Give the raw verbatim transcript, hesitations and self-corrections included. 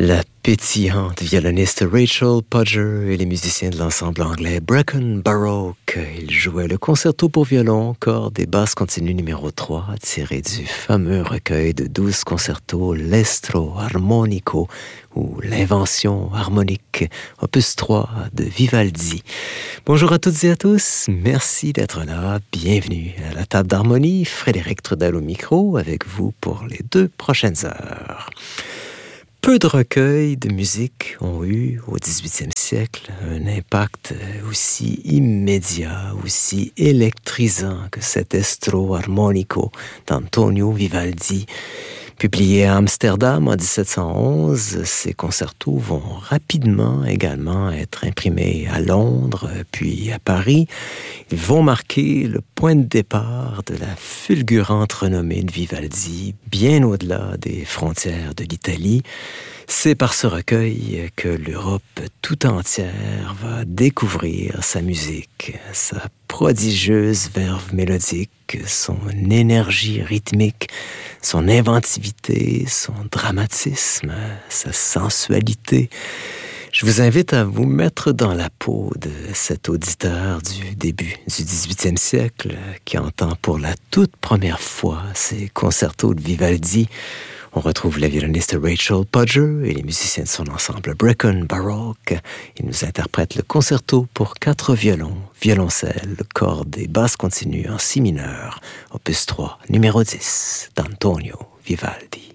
La pétillante violoniste Rachel Podger et les musiciens de l'ensemble anglais Brecon Baroque. Ils jouaient le concerto pour violon, cordes et basse continue numéro trois, tiré du fameux recueil de douze concertos L'Estro Armonico, ou L'Invention harmonique, opus trois de Vivaldi. Bonjour à toutes et à tous, merci d'être là, bienvenue à la table d'harmonie, Frédéric Trudel au micro, avec vous pour les deux prochaines heures. Peu de recueils de musique ont eu, au dix-huitième siècle, un impact aussi immédiat, aussi électrisant que cet Estro Armonico d'Antonio Vivaldi. Publié à Amsterdam en dix-sept cent onze, ces concertos vont rapidement également être imprimés à Londres, puis à Paris. Ils vont marquer le point de départ de la fulgurante renommée de Vivaldi, bien au-delà des frontières de l'Italie. C'est par ce recueil que l'Europe tout entière va découvrir sa musique, sa prodigieuse verve mélodique, son énergie rythmique, son inventivité, son dramatisme, sa sensualité. Je vous invite à vous mettre dans la peau de cet auditeur du début du dix-huitième siècle qui entend pour la toute première fois ces concertos de Vivaldi. On retrouve la violoniste Rachel Podger et les musiciens de son ensemble Brecon Baroque. Ils nous interprètent le concerto pour quatre violons, violoncelle, cordes et basse continue en si mineur, opus trois, numéro dix, d'Antonio Vivaldi.